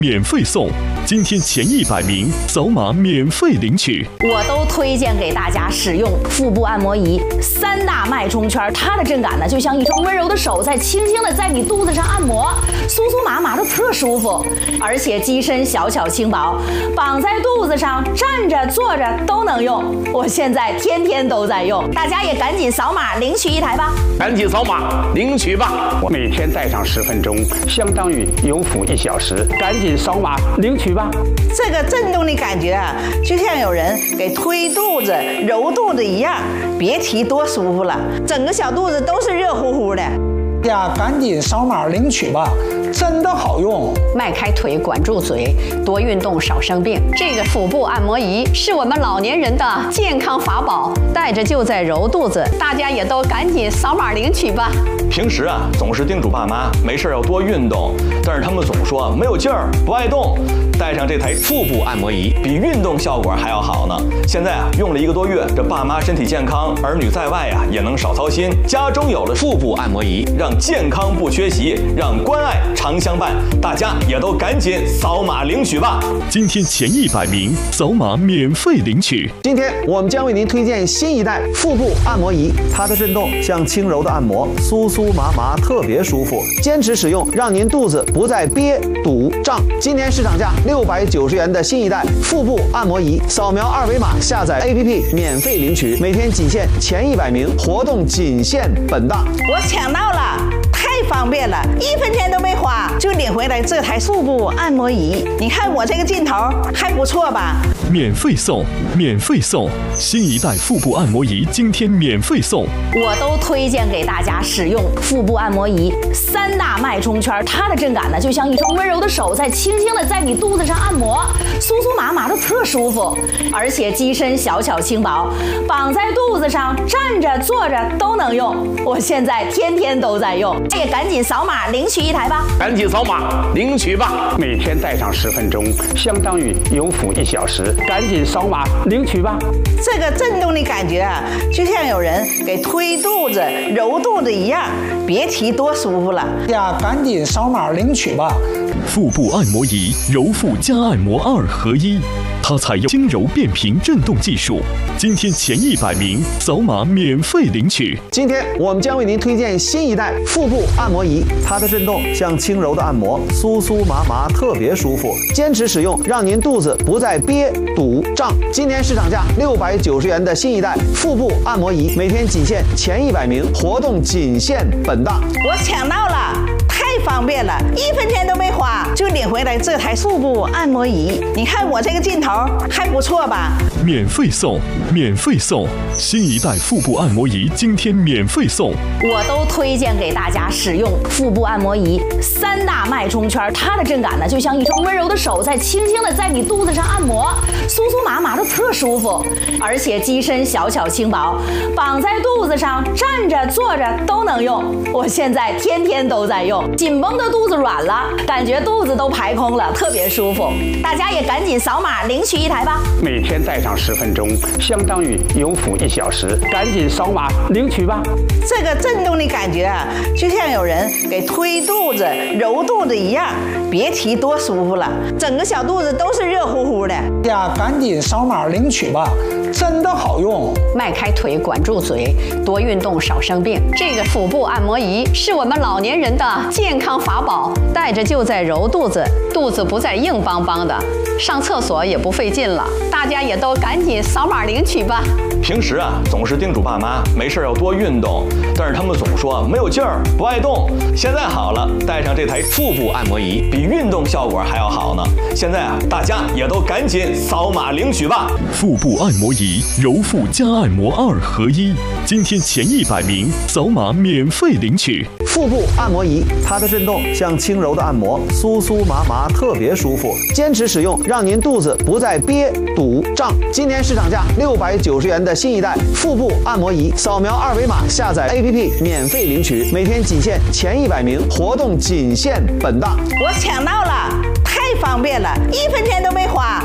免费送，今天前100名扫码免费领取。 我都推荐给大家使用腹部按摩仪，3大脉冲圈，它的震感呢，就像一双温柔的手在轻轻的在你肚子上按摩，酥酥麻麻的特舒服，而且机身小巧轻薄，绑在肚子上，站着坐着都能用。我现在天天都在用，大家也赶紧扫码领取一台吧！ 赶紧扫码领取吧！ 我每天戴上10分钟，相当于有氧1小时，赶紧扫码领取吧！ 这个震动的感觉啊，就像有人给推肚子、揉肚子一样，别提多舒服了，整个小肚子都是热乎乎的。 呀，赶紧扫码领取吧，真的好用！ 迈开腿，管住嘴，多运动，少生病。这个腹部按摩仪是我们老年人的健康法宝，带着就在揉肚子，大家也都赶紧扫码领取吧。 平时啊，总是叮嘱爸妈没事要多运动，但是他们总说没有劲儿，不爱动。带上这台腹部按摩仪，比运动效果还要好呢。现在啊，用了1个多月，这爸妈身体健康，儿女在外啊也能少操心。家中有了腹部按摩仪，让健康不缺席，让关爱常相伴。大家也都赶紧扫码领取吧！ 今天前100名扫码免费领取。 今天我们将为您推荐新一代腹部按摩仪，它的震动像轻柔的按摩，酥酥麻麻，特别舒服。坚持使用，让您肚子不再憋、堵、胀。今天市场价690元的新一代腹部按摩仪，扫描2维码下载 APP 免费领取，每天仅限前100名，活动仅限本档。 我抢到了，太方便了，1分钱都没花就领回来这台腹部按摩仪。你看我这个劲头还不错吧？ 免费送，免费送，新一代腹部按摩仪今天免费送。 我都推荐给大家使用腹部按摩仪，3大脉冲圈，它的震感呢，就像一双温柔的手在轻轻的在你肚子上按摩，酥酥麻麻的特舒服，而且机身小巧轻薄，绑在肚子上，站着坐着都能用。我现在天天都在用，也赶紧扫码领取一台吧！ 赶紧扫码领取吧！ 每天戴上10分钟，相当于有氧1小时，赶紧扫码领取吧！ 这个震动的感觉啊，就像有人给推肚子、揉肚子一样，别提多舒服了。 呀，赶紧扫码领取吧！ 腹部按摩仪，揉腹加按摩2合1，它采用轻柔变频震动技术。今天前100名扫码免费领取。 今天我们将为您推荐新一代腹部按摩仪，它的震动像轻柔的按摩，酥酥麻麻，特别舒服。坚持使用，让您肚子不再憋、堵、胀。今天市场价690元的新一代腹部按摩仪，每天仅限前100名，活动仅限本档。 我抢到了，太方便了，1分钱都没花就领回来这台腹部按摩仪。你看我这个劲头还不错吧？ 免费送，免费送，新一代腹部按摩仪今天免费送。 我都推荐给大家使用腹部按摩仪，3大脉冲圈，它的震感呢，就像一双温柔的手在轻轻的在你肚子上按摩，酥酥麻麻的特舒服，而且机身小巧轻薄，绑在肚子上，站着坐着都能用。我现在天天都在用，紧绷的肚子软了，感觉肚子都排空了，特别舒服。大家也赶紧扫码领取一台吧！ 每天戴上10分钟，相当于有氧1小时，赶紧扫码领取吧！ 这个震动的感觉啊，就像有人给推肚子、揉肚子一样，别提多舒服了，整个小肚子都是热乎乎的。 呀，赶紧扫码领取吧，真的好用！ 迈开腿，管住嘴，多运动，少生病。这个腹部按摩仪是我们老年人的健康法宝，带着就在揉肚子，肚子不再硬邦邦的，上厕所也不费劲了。大家也都赶紧扫码领取吧！ 平时啊，总是叮嘱爸妈没事要多运动，但是他们总说没有劲儿，不爱动。现在好了，带上这台腹部按摩仪，比运动效果还要好呢。现在啊，大家也都赶紧扫码领取吧！ 腹部按摩仪，揉腹加按摩2合1，今天前100名扫码免费领取。 腹部按摩仪，它的震动像轻柔的按摩，酥酥麻麻，特别舒服。坚持使用，让您肚子不再憋、堵、胀。今天市场价690元的新一代腹部按摩仪，扫描2维码下载 APP 免费领取，每天仅限前100名，活动仅限本档。 我抢到了，太方便了，1分钱都没花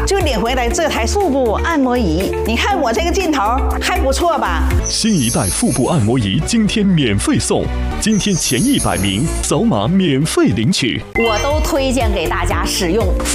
就领回来这台腹部按摩仪。你看我这个劲头还不错吧？ 新一代腹部按摩仪今天免费送，今天前100名扫码免费领取。 我都推荐给大家使用